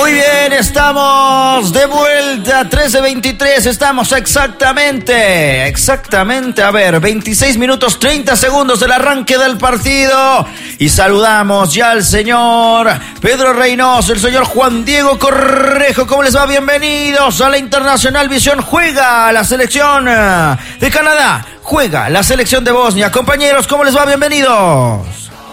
Muy bien, estamos de vuelta, 13:23, estamos exactamente, a ver, 26 minutos 30 segundos del arranque del partido y saludamos ya al señor Pedro Reynoso, el señor Juan Diego Correjo. ¿Cómo les va? Bienvenidos a la Internacional Visión. Juega la selección de Canadá, juega la selección de Bosnia. Compañeros, ¿cómo les va? Bienvenidos.